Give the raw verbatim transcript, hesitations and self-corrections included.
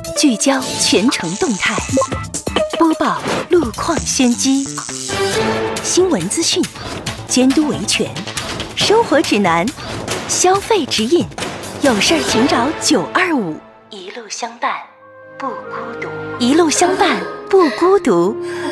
聚焦全城动态，播报路况先机，新闻资讯，监督维权，生活指南，消费指引，有事儿请找九二五，一路相伴不孤独，一路相伴不孤独。